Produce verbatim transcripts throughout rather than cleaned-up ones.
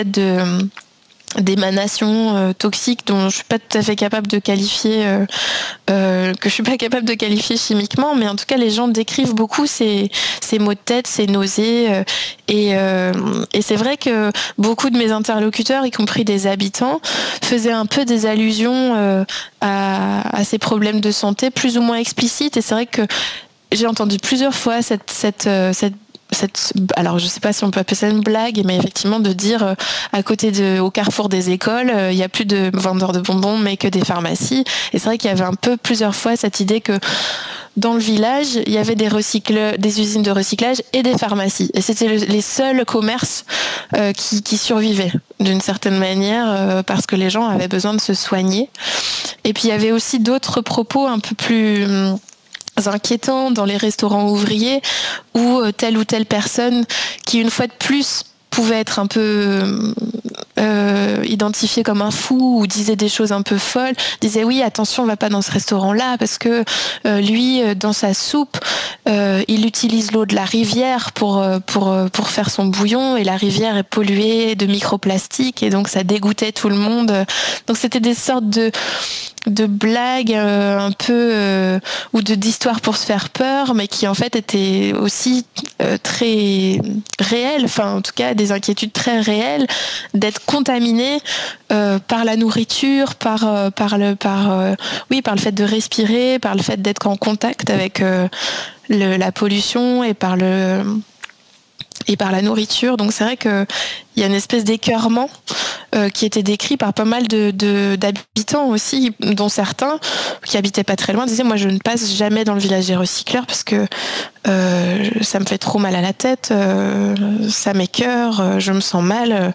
de d'émanations euh, toxiques dont je suis pas tout à fait capable de qualifier euh, euh, que je suis pas capable de qualifier chimiquement, mais en tout cas les gens décrivent beaucoup ces ces maux de tête, ces nausées euh, et euh, et c'est vrai que beaucoup de mes interlocuteurs, y compris des habitants, faisaient un peu des allusions euh, à à ces problèmes de santé plus ou moins explicites, et c'est vrai que j'ai entendu plusieurs fois cette cette cette Cette, alors je sais pas si on peut appeler ça une blague, mais effectivement de dire euh, à côté de, au carrefour des écoles, il euh, y a plus de vendeurs de bonbons mais que des pharmacies. Et c'est vrai qu'il y avait un peu plusieurs fois cette idée que dans le village il y avait des recycle, des usines de recyclage et des pharmacies. Et c'était le, les seuls commerces euh, qui, qui survivaient d'une certaine manière euh, parce que les gens avaient besoin de se soigner. Et puis il y avait aussi d'autres propos un peu plus hum, inquiétant dans les restaurants ouvriers où telle ou telle personne qui une fois de plus pouvait être un peu euh, identifiée comme un fou ou disait des choses un peu folles, disait oui attention on va pas dans ce restaurant là parce que euh, lui dans sa soupe euh, il utilise l'eau de la rivière pour, pour, pour faire son bouillon et la rivière est polluée de microplastiques et donc ça dégoûtait tout le monde. Donc c'était des sortes de de blagues euh, un peu euh, ou de d'histoires pour se faire peur, mais qui en fait étaient aussi euh, très réelles, enfin en tout cas des inquiétudes très réelles d'être contaminé euh, par la nourriture, par euh, par le par euh, oui par le fait de respirer, par le fait d'être en contact avec euh, le, la pollution et par le et par la nourriture. Donc c'est vrai que il y a une espèce d'écœurement euh, qui était décrit par pas mal de, de d'habitants aussi, dont certains qui habitaient pas très loin disaient moi je ne passe jamais dans le village des recycleurs parce que euh, ça me fait trop mal à la tête, euh, ça m'écœure, euh, je me sens mal. Euh.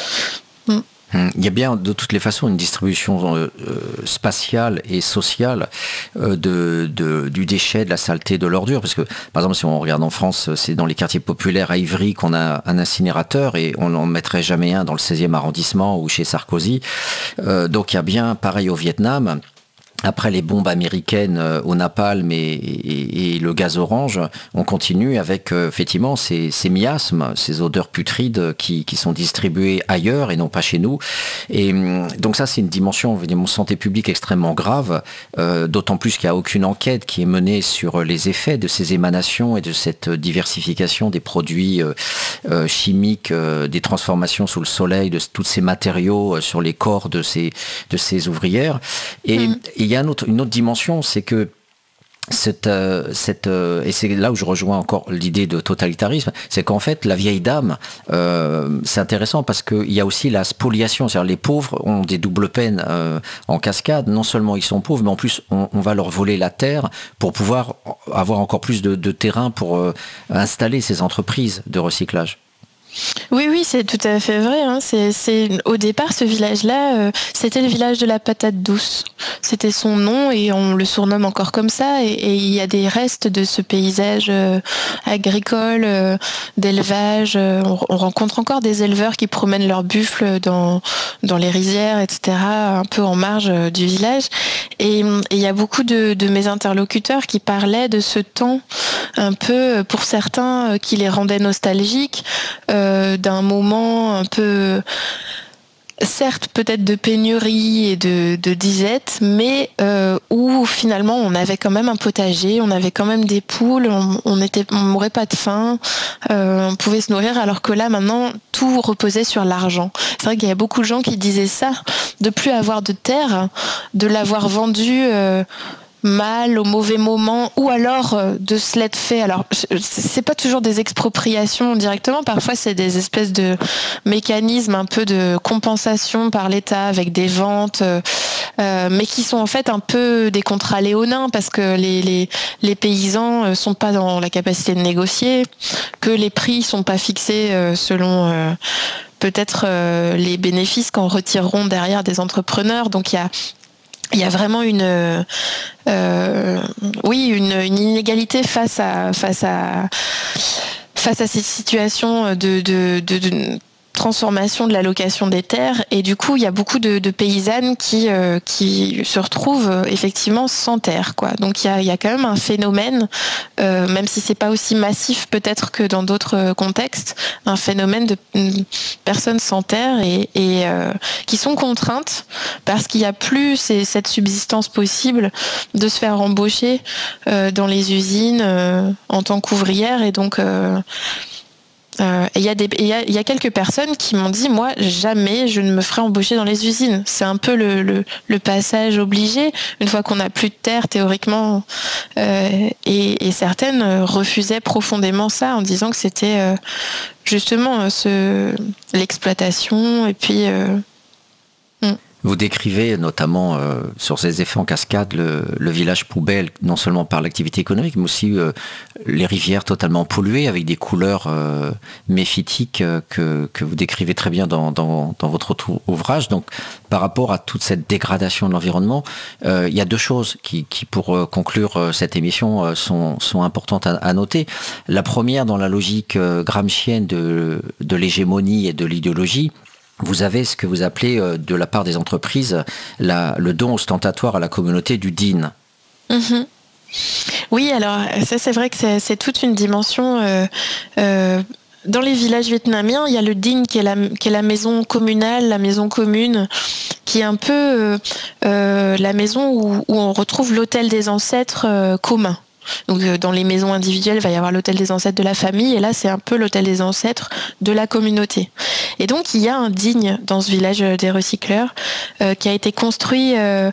Il y a bien de toutes les façons une distribution euh, spatiale et sociale euh, de, de, du déchet, de la saleté, de l'ordure. Parce que, par exemple, si on regarde en France, c'est dans les quartiers populaires à Ivry qu'on a un incinérateur et on n'en mettrait jamais un dans le seizième arrondissement ou chez Sarkozy. Euh, donc il y a bien, pareil au Vietnam, après les bombes américaines euh, au napalm et, et, et le gaz orange, on continue avec euh, effectivement ces, ces miasmes, ces odeurs putrides qui, qui sont distribuées ailleurs et non pas chez nous. Et donc ça, c'est une dimension évidemment santé publique extrêmement grave, euh, d'autant plus qu'il n'y a aucune enquête qui est menée sur les effets de ces émanations et de cette diversification des produits euh, euh, chimiques, euh, des transformations sous le soleil, de tous ces matériaux euh, sur les corps de ces, de ces ouvrières. Et, mmh. et il y a un autre, une autre dimension, c'est que cette, euh, cette, euh, et c'est là où je rejoins encore l'idée de totalitarisme, c'est qu'en fait la vieille dame, euh, c'est intéressant parce qu'il y a aussi la spoliation, c'est-à-dire les pauvres ont des doubles peines euh, en cascade, non seulement ils sont pauvres, mais en plus on, on va leur voler la terre pour pouvoir avoir encore plus de, de terrain pour euh, installer ces entreprises de recyclage. Oui, oui, c'est tout à fait vrai. Hein. C'est, c'est, au départ, ce village-là, euh, c'était le village de la patate douce. C'était son nom et on le surnomme encore comme ça. Et, et il y a des restes de ce paysage euh, agricole, euh, d'élevage. Euh, on, on rencontre encore des éleveurs qui promènent leurs buffles dans, dans les rizières, et cetera, un peu en marge euh, du village. Et il y a beaucoup de, de mes interlocuteurs qui parlaient de ce temps un peu, pour certains, euh, qui les rendait nostalgiques. Euh, d'un moment un peu, certes peut-être de pénurie et de, de disette, mais euh, où finalement on avait quand même un potager, on avait quand même des poules, on, on était, on mourait pas de faim, euh, on pouvait se nourrir, alors que là maintenant tout reposait sur l'argent. C'est vrai qu'il y a beaucoup de gens qui disaient ça, de plus avoir de terre, de l'avoir vendu euh, mal, au mauvais moment, ou alors euh, de se l'être fait. Alors, c'est pas toujours des expropriations directement, parfois c'est des espèces de mécanismes un peu de compensation par l'État avec des ventes, euh, euh, mais qui sont en fait un peu des contrats léonins parce que les, les, les paysans euh, sont pas dans la capacité de négocier, que les prix sont pas fixés euh, selon euh, peut-être euh, les bénéfices qu'en retireront derrière des entrepreneurs. Donc il y a Il y a vraiment une, euh, oui, une, une inégalité face à face à face à ces situations de de, de, de transformation de la location des terres, et du coup il y a beaucoup de, de paysannes qui euh, qui se retrouvent euh, effectivement sans terre, quoi. Donc il y a il y a quand même un phénomène, euh, même si c'est pas aussi massif peut-être que dans d'autres contextes, un phénomène de euh, personnes sans terre et, et euh, qui sont contraintes parce qu'il y a plus ces, cette subsistance possible de se faire embaucher euh, dans les usines euh, en tant qu'ouvrière, et donc euh, Euh, il y a des, il y a, il y a quelques personnes qui m'ont dit, moi, jamais je ne me ferai embaucher dans les usines. C'est un peu le, le, le passage obligé, une fois qu'on n'a plus de terre, théoriquement. Euh, et, et certaines refusaient profondément ça, en disant que c'était euh, justement ce, l'exploitation, et puis... Euh, Vous décrivez notamment euh, sur ces effets en cascade le, le village poubelle, non seulement par l'activité économique, mais aussi euh, les rivières totalement polluées avec des couleurs euh, méphitiques euh, que, que vous décrivez très bien dans, dans, dans votre ouvrage. Donc, par rapport à toute cette dégradation de l'environnement, euh, il y a deux choses qui, qui pour euh, conclure euh, cette émission, euh, sont, sont importantes à, à noter. La première, dans la logique euh, gramscienne de, de l'hégémonie et de l'idéologie, vous avez ce que vous appelez, euh, de la part des entreprises, la, le don ostentatoire à la communauté du D I N. Mmh. Oui, alors ça c'est vrai que c'est, c'est toute une dimension. Euh, euh, dans les villages vietnamiens, il y a le D I N qui est la, qui est la maison communale, la maison commune, qui est un peu euh, euh, la maison où, où on retrouve l'autel des ancêtres euh, commun. Donc dans les maisons individuelles, il va y avoir l'autel des ancêtres de la famille, et là c'est un peu l'autel des ancêtres de la communauté. Et donc il y a un digne dans ce village des recycleurs euh, qui a été construit euh,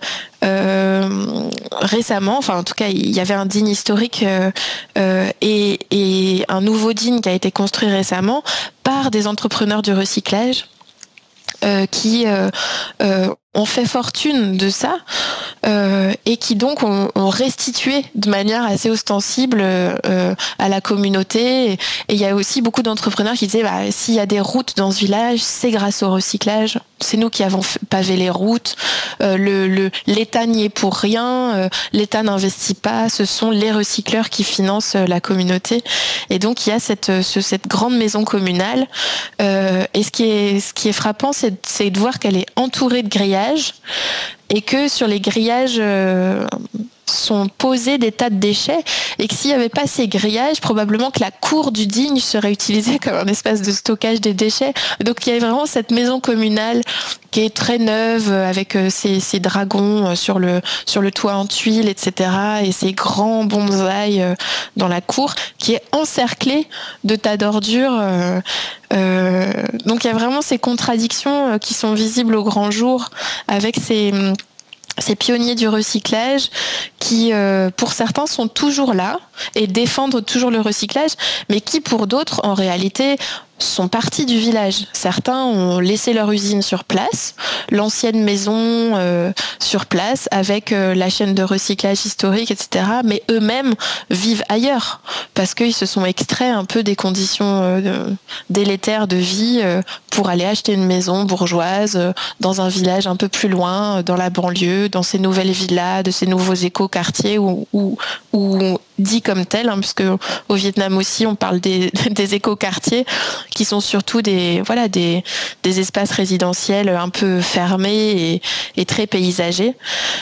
euh, récemment, enfin en tout cas il y avait un digne historique euh, euh, et, et un nouveau digne qui a été construit récemment par des entrepreneurs du recyclage euh, qui euh, euh, ont fait fortune de ça euh, et qui donc ont, ont restitué de manière assez ostensible euh, à la communauté. Et il y a aussi beaucoup d'entrepreneurs qui disaient bah, s'il y a des routes dans ce village, c'est grâce au recyclage. C'est nous qui avons pavé les routes. Euh, le, le, l'État n'y est pour rien. Euh, L'État n'investit pas. Ce sont les recycleurs qui financent la communauté. Et donc il y a cette, ce, cette grande maison communale. Euh, et ce qui est, ce qui est frappant, c'est, c'est de voir qu'elle est entourée de grillages, et que sur les grillages euh, sont posés des tas de déchets, et que s'il n'y avait pas ces grillages, probablement que la cour du digne serait utilisée comme un espace de stockage des déchets. Donc il y a vraiment cette maison communale qui est très neuve, avec ses, ses dragons sur le, sur le toit en tuiles, et cetera, et ces grands bonsaïs dans la cour, qui est encerclée de tas d'ordures. Euh, euh, donc il y a vraiment ces contradictions qui sont visibles au grand jour, avec ces... ces pionniers du recyclage qui, euh, pour certains, sont toujours là et défendent toujours le recyclage, mais qui, pour d'autres, en réalité, sont partis du village. Certains ont laissé leur usine sur place, l'ancienne maison euh, sur place, avec euh, la chaîne de recyclage historique, et cetera. Mais eux-mêmes vivent ailleurs, parce qu'ils se sont extraits un peu des conditions euh, délétères de vie euh, pour aller acheter une maison bourgeoise euh, dans un village un peu plus loin, euh, dans la banlieue, dans ces nouvelles villas, de ces nouveaux éco-quartiers, où, où, où dit comme tel, hein, parce que au Vietnam aussi on parle des, des éco-quartiers, qui sont surtout des voilà des, des espaces résidentiels un peu fermés et, et très paysagers.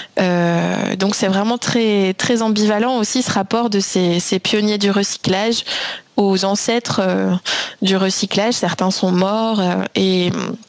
Euh, donc c'est vraiment très très ambivalent aussi ce rapport de ces, ces pionniers du recyclage aux ancêtres euh, du recyclage. Certains sont morts euh, et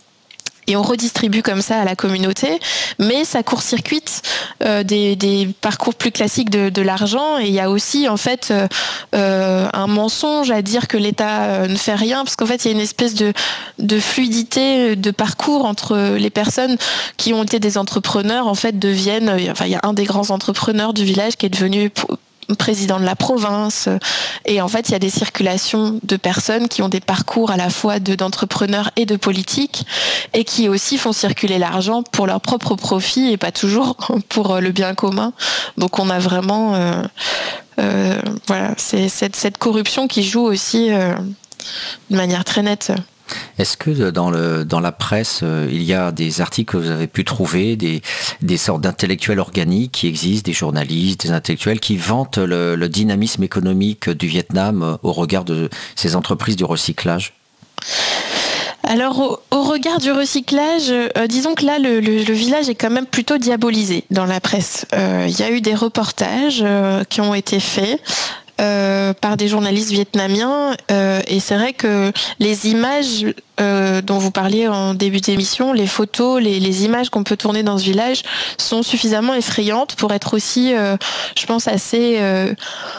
Et on redistribue comme ça à la communauté, mais ça court-circuite euh, des, des parcours plus classiques de, de l'argent. Et il y a aussi en fait euh, un mensonge à dire que l'État euh, ne fait rien, parce qu'en fait il y a une espèce de, de fluidité de parcours entre les personnes qui ont été des entrepreneurs. En fait, deviennent, enfin il y a un des grands entrepreneurs du village qui est devenu président de la province, et en fait il y a des circulations de personnes qui ont des parcours à la fois de, d'entrepreneurs et de politiques, et qui aussi font circuler l'argent pour leur propre profit et pas toujours pour le bien commun. Donc on a vraiment euh, euh, voilà, c'est cette, cette corruption qui joue aussi euh, de manière très nette. Est-ce que dans, le, dans la presse, euh, il y a des articles que vous avez pu trouver, des, des sortes d'intellectuels organiques qui existent, des journalistes, des intellectuels qui vantent le, le dynamisme économique du Vietnam euh, au regard de ces entreprises du recyclage ? Alors, au, au regard du recyclage, euh, disons que là, le, le, le village est quand même plutôt diabolisé dans la presse. Il euh, y a eu des reportages euh, qui ont été faits euh, par des journalistes vietnamiens euh, et c'est vrai que les images euh, dont vous parliez en début d'émission, les photos, les, les images qu'on peut tourner dans ce village sont suffisamment effrayantes pour être aussi, euh, je pense, assez... Euh,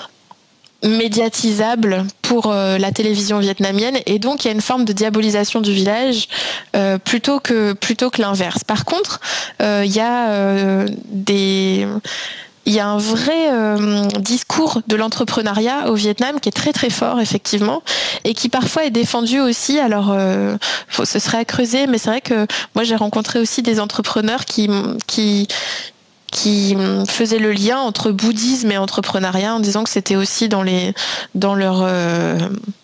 médiatisable pour euh, la télévision vietnamienne et donc il y a une forme de diabolisation du village euh, plutôt que plutôt que l'inverse. Par contre, euh, il y a euh, des il y a un vrai euh, discours de l'entrepreneuriat au Vietnam qui est très très fort effectivement et qui parfois est défendu aussi. Alors euh, faut, ce serait à creuser, mais c'est vrai que moi j'ai rencontré aussi des entrepreneurs qui qui qui faisait le lien entre bouddhisme et entrepreneuriat en disant que c'était aussi dans les dans leur euh,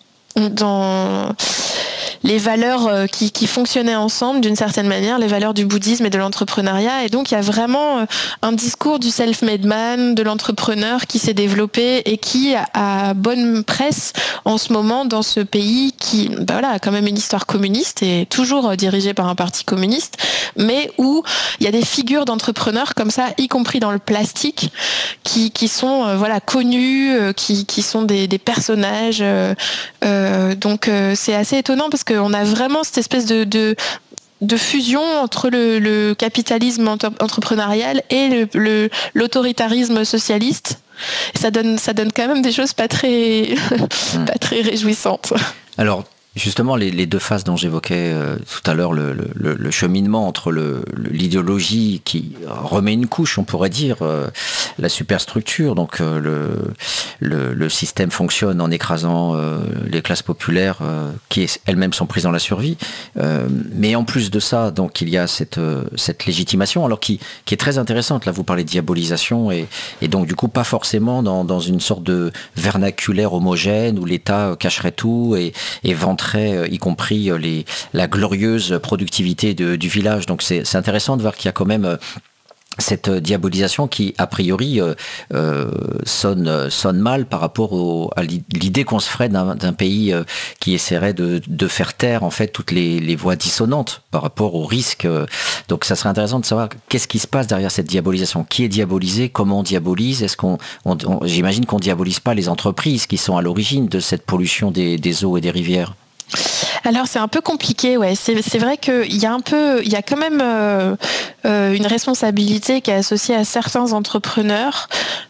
dans les valeurs qui, qui fonctionnaient ensemble d'une certaine manière, les valeurs du bouddhisme et de l'entrepreneuriat. Et donc il y a vraiment un discours du self-made man, de l'entrepreneur qui s'est développé et qui a bonne presse en ce moment dans ce pays qui ben voilà, a quand même une histoire communiste et toujours dirigé par un parti communiste, mais où il y a des figures d'entrepreneurs comme ça, y compris dans le plastique, qui, qui sont euh, voilà, connus, euh, qui, qui sont des, des personnages. Euh, euh, donc euh, c'est assez étonnant parce qu'on a vraiment cette espèce de, de, de fusion entre le, le capitalisme entrepreneurial et le, le, l'autoritarisme socialiste. Et ça donne, ça donne quand même des choses pas très, pas très réjouissantes. Alors, justement, les, les deux phases dont j'évoquais euh, tout à l'heure, le, le, le cheminement entre le, le, l'idéologie qui remet une couche, on pourrait dire, euh, la superstructure, donc euh, le, le, le système fonctionne en écrasant euh, les classes populaires euh, qui elles-mêmes sont prises dans la survie. Euh, mais en plus de ça, donc il y a cette, euh, cette légitimation, alors qui, qui est très intéressante. Là, vous parlez de diabolisation et, et donc du coup pas forcément dans, dans une sorte de vernaculaire homogène où l'État cacherait tout et, et vanterait, y compris les, la glorieuse productivité de, du village. Donc c'est, c'est intéressant de voir qu'il y a quand même cette diabolisation qui, a priori, euh, euh, sonne, sonne mal par rapport au, à l'idée qu'on se ferait d'un, d'un pays euh, qui essaierait de, de faire taire en fait toutes les, les voix dissonantes par rapport au risque. Donc ça serait intéressant de savoir qu'est-ce qui se passe derrière cette diabolisation. Qui est diabolisé? Comment on diabolise? Est-ce qu'on, on, on, j'imagine qu'on ne diabolise pas les entreprises qui sont à l'origine de cette pollution des, des eaux et des rivières. Alors c'est un peu compliqué, ouais. C'est, c'est vrai qu'il y a un peu, il y a quand même euh, euh, une responsabilité qui est associée à certains entrepreneurs,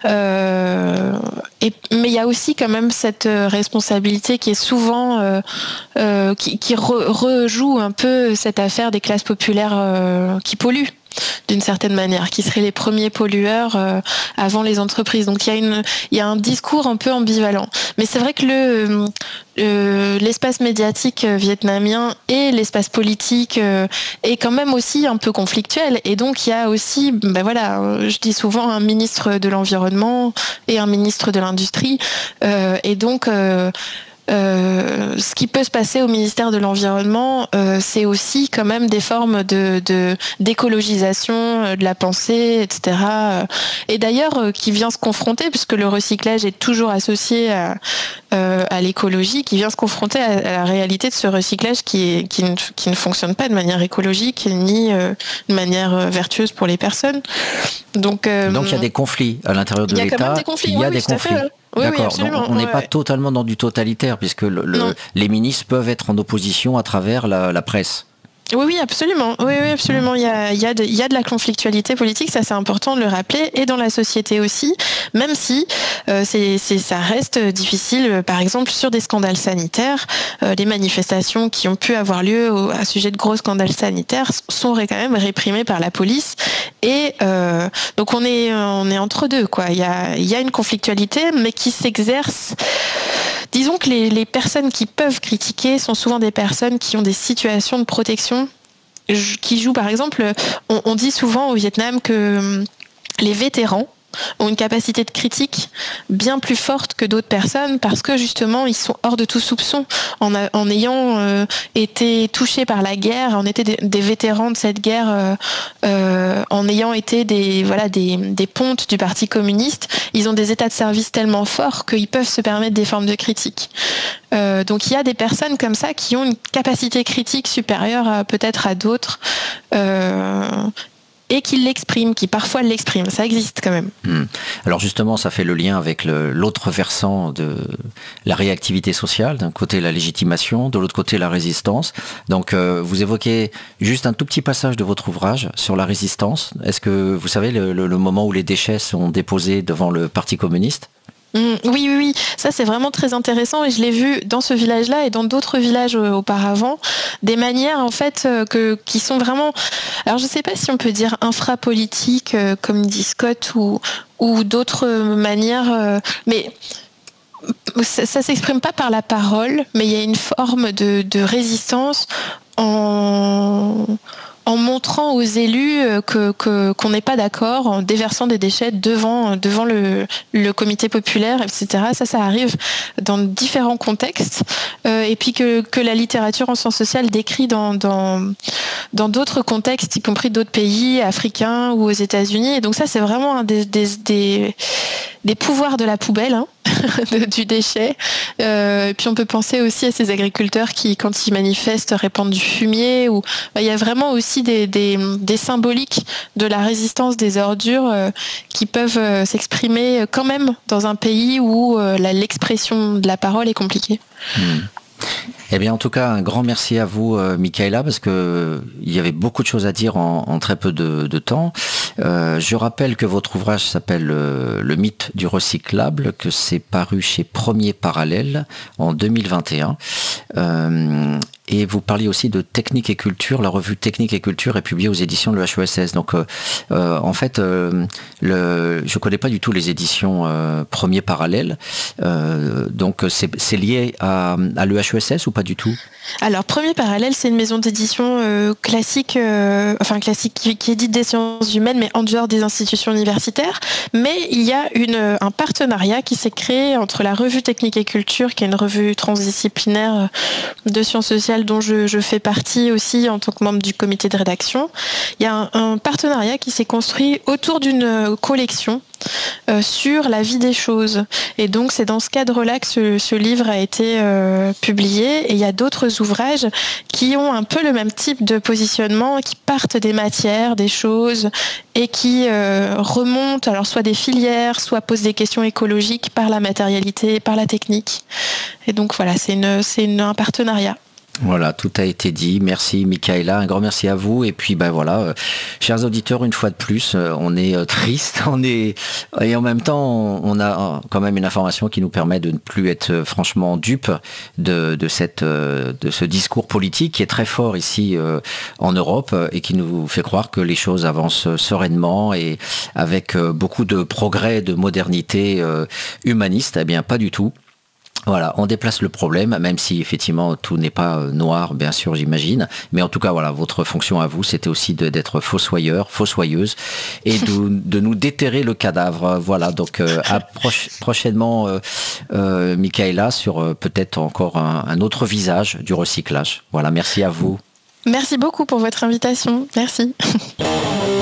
euh, et, mais il y a aussi quand même cette responsabilité qui est souvent, euh, euh, qui, qui re, rejoue un peu cette affaire des classes populaires euh, qui polluent. D'une certaine manière, qui seraient les premiers pollueurs euh, avant les entreprises. Donc il y a une, il y a un discours un peu ambivalent. Mais c'est vrai que le, euh, l'espace médiatique vietnamien et l'espace politique euh, est quand même aussi un peu conflictuel. Et donc il y a aussi, ben voilà, je dis souvent un ministre de l'environnement et un ministre de l'industrie. Euh, et donc euh, Euh, ce qui peut se passer au ministère de l'Environnement, euh, c'est aussi quand même des formes de, de, d'écologisation euh, de la pensée, et cetera. Et d'ailleurs, euh, qui vient se confronter, puisque le recyclage est toujours associé à, euh, à l'écologie, qui vient se confronter à, à la réalité de ce recyclage qui, est, qui, ne, qui ne fonctionne pas de manière écologique, ni euh, de manière vertueuse pour les personnes. Donc, euh, Donc il y a des conflits à l'intérieur de il y a l'État. Quand même des conflits. Il y a oui, des oui, conflits. Fait, oui, D'accord, oui, donc on n'est ouais, pas ouais. totalement dans du totalitaire, puisque le, le, les ministres peuvent être en opposition à travers la, la presse. Oui, oui, absolument. Oui, oui, absolument. Il y a, il y a de, il y a de la conflictualité politique, ça c'est important de le rappeler, et dans la société aussi, même si euh, c'est, c'est, ça reste difficile. Par exemple, sur des scandales sanitaires, euh, les manifestations qui ont pu avoir lieu au, à sujet de gros scandales sanitaires sont quand même réprimées par la police. Et euh, donc on est, on est entre deux, quoi. Il y a, il y a une conflictualité, mais qui s'exerce. Disons que les, les personnes qui peuvent critiquer sont souvent des personnes qui ont des situations de protection, qui jouent par exemple, on, on dit souvent au Vietnam que les vétérans ont une capacité de critique bien plus forte que d'autres personnes parce que justement ils sont hors de tout soupçon en, a, en ayant euh, été touchés par la guerre, en étant des, des vétérans de cette guerre, euh, euh, en ayant été des, voilà, des, des pontes du Parti communiste, ils ont des états de service tellement forts qu'ils peuvent se permettre des formes de critique. Euh, donc il y a des personnes comme ça qui ont une capacité critique supérieure à, peut-être à d'autres. Euh, et qui l'expriment, qui parfois l'expriment. Ça existe quand même. Mmh. Alors justement, ça fait le lien avec le, l'autre versant de la réactivité sociale. D'un côté, la légitimation, de l'autre côté, la résistance. Donc, euh, vous évoquez juste un tout petit passage de votre ouvrage sur la résistance. Est-ce que vous savez le, le, le moment où les déchets sont déposés devant le Parti communiste ? Mmh, oui, oui, oui, ça c'est vraiment très intéressant et je l'ai vu dans ce village-là et dans d'autres villages euh, auparavant, des manières en fait euh, que, qui sont vraiment, alors je ne sais pas si on peut dire infrapolitiques euh, comme dit Scott ou, ou d'autres manières, euh, mais ça, ça s'exprime pas par la parole, mais il y a une forme de, de résistance en... en montrant aux élus que, que, qu'on n'est pas d'accord, en déversant des déchets devant, devant le, le comité populaire, et cetera. Ça, ça arrive dans différents contextes. Euh, et puis que, que la littérature en sciences sociales décrit dans, dans, dans d'autres contextes, y compris d'autres pays africains ou aux États-Unis. Et donc ça, c'est vraiment un des, des, des, des pouvoirs de la poubelle, hein, du déchet. Euh, et puis on peut penser aussi à ces agriculteurs qui, quand ils manifestent, répandent du fumier. Ou bah, il y a vraiment aussi des, des, des symboliques de la résistance des ordures euh, qui peuvent euh, s'exprimer quand même dans un pays où euh, la, l'expression de la parole est compliquée. Mmh. Eh bien, en tout cas, un grand merci à vous, euh, Michaela, parce que il y avait beaucoup de choses à dire en, en très peu de, de temps. Euh, je rappelle que votre ouvrage s'appelle euh, Le mythe du recyclable, que c'est paru chez Premier Parallèle en deux mille vingt et un. Euh, et vous parliez aussi de Technique et Culture. La revue Technique et Culture est publiée aux éditions de l'E H E S S. Donc, euh, euh, en fait, euh, le, je ne connais pas du tout les éditions euh, Premier Parallèle. Euh, donc, c'est, c'est lié à, à l'E H E S S ou pas du tout ? Alors, Premier Parallèle, c'est une maison d'édition euh, classique, euh, enfin classique, qui, qui édite des sciences humaines, mais en dehors des institutions universitaires. Mais il y a une, un partenariat qui s'est créé entre la revue Technique et Culture, qui est une revue transdisciplinaire de sciences sociales dont je, je fais partie aussi en tant que membre du comité de rédaction. Il y a un, un partenariat qui s'est construit autour d'une collection Euh, sur la vie des choses. Et donc c'est dans ce cadre-là que ce, ce livre a été euh, publié. Et il y a d'autres ouvrages qui ont un peu le même type de positionnement, qui partent des matières, des choses, et qui euh, remontent alors soit des filières, soit posent des questions écologiques par la matérialité, par la technique. Et donc voilà, c'est, une, c'est une, un partenariat. Voilà, tout a été dit. Merci Michaela, un grand merci à vous. Et puis ben voilà, euh, chers auditeurs, une fois de plus, euh, on est euh, triste, on est et en même temps, on, on a euh, quand même une information qui nous permet de ne plus être euh, franchement dupes de, de cette euh, de ce discours politique qui est très fort ici euh, en Europe euh, et qui nous fait croire que les choses avancent sereinement et avec euh, beaucoup de progrès, de modernité euh, humaniste. Eh bien, pas du tout. Voilà, on déplace le problème, même si effectivement tout n'est pas noir, bien sûr, j'imagine. Mais en tout cas, voilà, votre fonction à vous, c'était aussi de, d'être fossoyeur, fossoyeuse, et de, de nous déterrer le cadavre. Voilà, donc euh, à proche, prochainement, euh, euh, Michaela, sur euh, peut-être encore un, un autre visage du recyclage. Voilà, merci à vous. Merci beaucoup pour votre invitation. Merci.